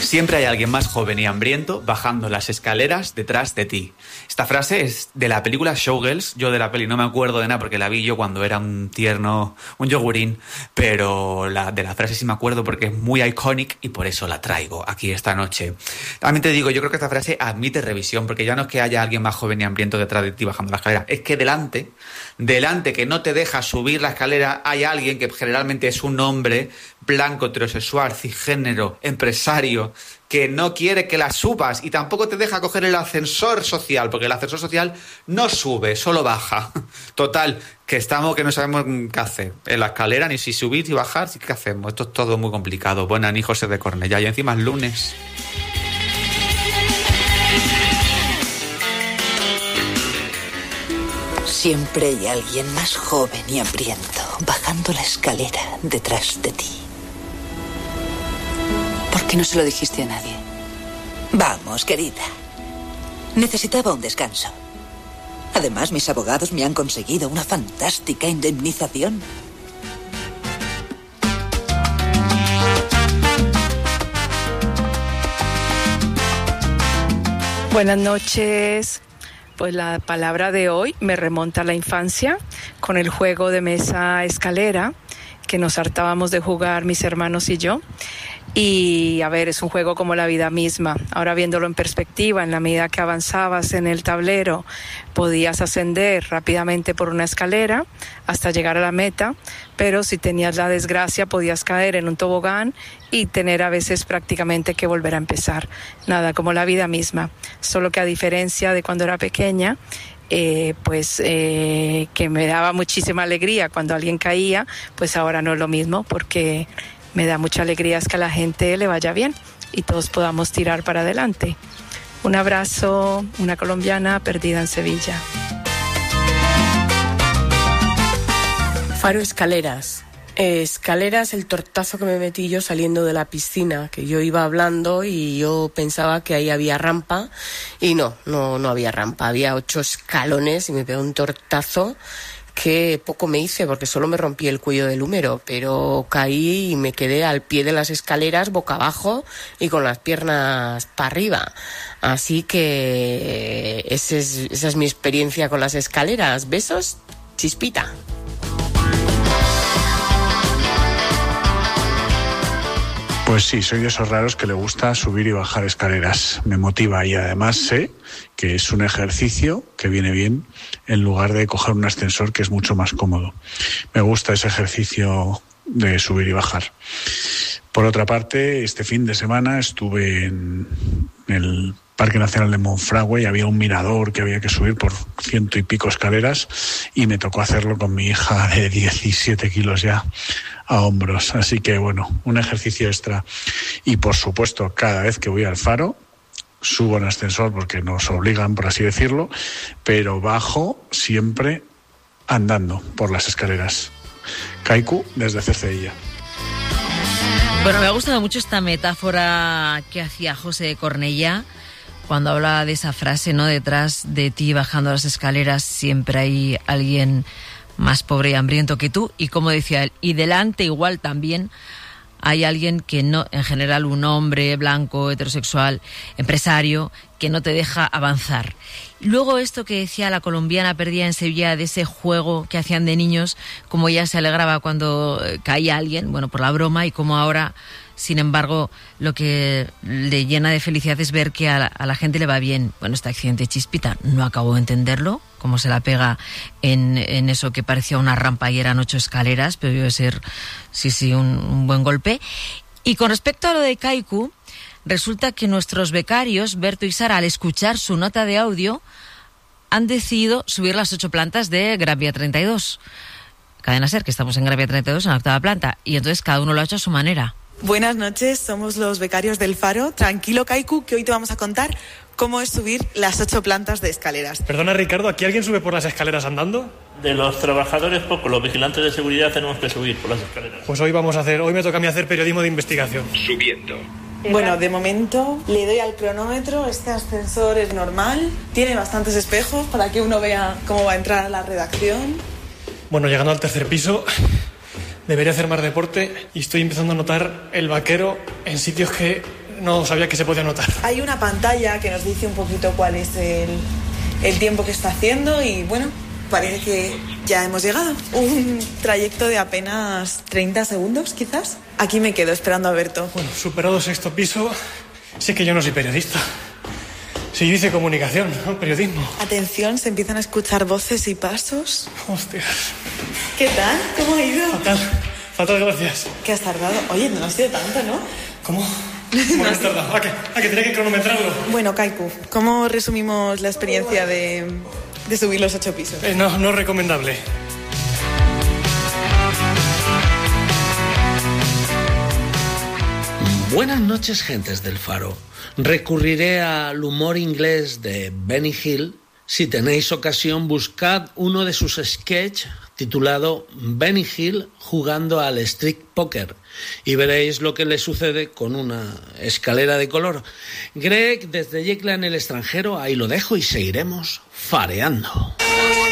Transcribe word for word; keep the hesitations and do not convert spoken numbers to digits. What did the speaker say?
Siempre hay alguien más joven y hambriento bajando las escaleras detrás de ti. Esta frase es de la película Showgirls. Yo de la peli no me acuerdo de nada porque la vi yo cuando era un tierno, un yogurín, pero la, de la frase sí me acuerdo porque es muy iconic y por eso la traigo aquí esta noche. También te digo, yo creo que esta frase admite revisión, porque ya no es que haya alguien más joven y hambriento detrás de ti bajando la escalera, es que delante, delante que no te deja subir la escalera, hay alguien que generalmente es un hombre blanco, heterosexual, cisgénero, empresario, que no quiere que la subas y tampoco te deja coger el ascensor social, porque el ascensor social no sube, solo baja. Total, que estamos que no sabemos qué hacer en la escalera, ni si subir ni bajar, ¿qué hacemos? Esto es todo muy complicado. Buenas, ni José de Cornellá, y encima es lunes. Siempre hay alguien más joven y hambriento bajando la escalera detrás de ti. ¿Por qué no se lo dijiste a nadie? Vamos, querida. Necesitaba un descanso. Además, mis abogados me han conseguido una fantástica indemnización. Buenas noches. Pues la palabra de hoy me remonta a la infancia con el juego de mesa escalera que nos hartábamos de jugar mis hermanos y yo. Y a ver, es un juego como la vida misma. Ahora viéndolo en perspectiva, en la medida que avanzabas en el tablero, podías ascender rápidamente por una escalera hasta llegar a la meta, pero si tenías la desgracia podías caer en un tobogán y tener a veces prácticamente que volver a empezar. Nada, como la vida misma. Solo que a diferencia de cuando era pequeña, Eh, pues eh, que me daba muchísima alegría cuando alguien caía, pues ahora no es lo mismo, porque me da mucha alegría es que a la gente le vaya bien y todos podamos tirar para adelante. Un abrazo, una colombiana perdida en Sevilla. Faro Escaleras. Eh, escaleras, el tortazo que me metí yo saliendo de la piscina, que yo iba hablando y yo pensaba que ahí había rampa y no, no, no había rampa, había ocho escalones y me pegó un tortazo que poco me hice porque solo me rompí el cuello del húmero, pero caí y me quedé al pie de las escaleras boca abajo y con las piernas para arriba. Así que ese es, esa es mi experiencia con las escaleras. Besos, Chispita. Pues sí, soy de esos raros que le gusta subir y bajar escaleras. Me motiva y además sé que es un ejercicio que viene bien en lugar de coger un ascensor, que es mucho más cómodo. Me gusta ese ejercicio de subir y bajar. Por otra parte, este fin de semana estuve en el Parque Nacional de Monfragüe y había un mirador que había que subir por ciento y pico escaleras y me tocó hacerlo con mi hija de diecisiete kilos ya a hombros. Así que bueno, un ejercicio extra. Y por supuesto, cada vez que voy al Faro, subo en ascensor porque nos obligan, por así decirlo, pero bajo siempre andando por las escaleras. Kaiku, desde Cercedilla. Bueno, me ha gustado mucho esta metáfora que hacía José de Cornellá cuando hablaba de esa frase, ¿no? Detrás de ti, bajando las escaleras, siempre hay alguien más pobre y hambriento que tú. Y como decía él, y delante igual también hay alguien que no, en general un hombre blanco, heterosexual, empresario, que no te deja avanzar. Luego esto que decía la colombiana perdida en Sevilla, de ese juego que hacían de niños, como ella se alegraba cuando caía alguien, bueno, por la broma, y como ahora, sin embargo, lo que le llena de felicidad es ver que a la, a la gente le va bien. Bueno, este accidente de Chispita no acabo de entenderlo, cómo se la pega en, en eso que parecía una rampa y eran ocho escaleras, pero debe ser, sí, sí, un, un buen golpe. Y con respecto a lo de Kaiku, resulta que nuestros becarios, Berto y Sara, al escuchar su nota de audio, han decidido subir las ocho plantas de Gran Vía treinta y dos. Cadena Ser, que estamos en Gran Vía treinta y dos, en la octava planta, y entonces cada uno lo ha hecho a su manera. Buenas noches, somos los becarios del Faro. Tranquilo, Kaiku, que hoy te vamos a contar cómo es subir las ocho plantas de escaleras. Perdona, Ricardo, ¿aquí alguien sube por las escaleras andando? De los trabajadores poco, los vigilantes de seguridad tenemos que subir por las escaleras. Pues hoy vamos a hacer, hoy me toca a mí hacer periodismo de investigación. Subiendo. Bueno, de momento le doy al cronómetro, este ascensor es normal, tiene bastantes espejos para que uno vea cómo va a entrar a la redacción. Bueno, llegando al tercer piso, debería hacer más deporte y estoy empezando a notar el vaquero en sitios que no sabía que se podía notar. Hay una pantalla que nos dice un poquito cuál es el, el tiempo que está haciendo y bueno, parece que ya hemos llegado. Un trayecto de apenas treinta segundos, quizás. Aquí me quedo esperando a Alberto. Bueno, superado sexto piso, sé que yo no soy periodista. Sí, yo hice comunicación, no periodismo. Atención, se empiezan a escuchar voces y pasos. Hostias. ¿Qué tal? ¿Cómo ha ido? Fatal, fatal, gracias. ¿Qué has tardado? Oye, no ha sido tanto, ¿no? ¿Cómo? ¿Cómo has tardado? ¿A qué? ¿A que tenía que cronometrarlo? Bueno, Kaiku, ¿cómo resumimos la experiencia de, de subir los ocho pisos? Eh, no, no es recomendable. Buenas noches, gentes del Faro. Recurriré al humor inglés de Benny Hill. Si tenéis ocasión, buscad uno de sus sketches titulado Benny Hill jugando al street poker y veréis lo que le sucede con una escalera de color. Greg, desde Yecla en el extranjero, ahí lo dejo y seguiremos fareando.